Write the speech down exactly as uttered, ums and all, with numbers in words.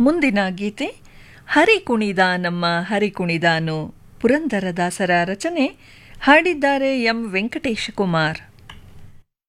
ಮುಂದಿನ ಗೀತೆ ಹರಿ ಕುಣಿದ ನಮ್ಮ ಹರಿ ಕುಣಿದಾನು, ಪುರಂದರದಾಸರ ರಚನೆ, ಹಾಡಿದ್ದಾರೆ ಎಂ ವೆಂಕಟೇಶ ಕುಮಾರ್.